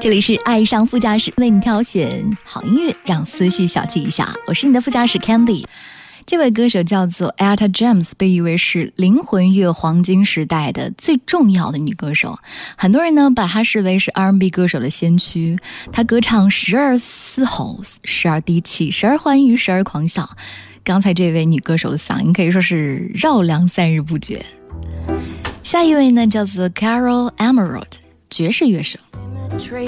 这里是爱上副驾驶，为你挑选好音乐，让思绪小憩一下。我是你的副驾驶 Candy。这位歌手叫做 Etta James， 被誉为是灵魂乐黄金时代的最重要的女歌手。很多人呢把她视为是 R&B 歌手的先驱。她歌唱时而嘶吼，时而低气，时而欢愉，时而狂笑。刚才这位女歌手的嗓音可以说是绕梁三日不绝。下一位呢叫做 Carol Emerald， 爵士乐手。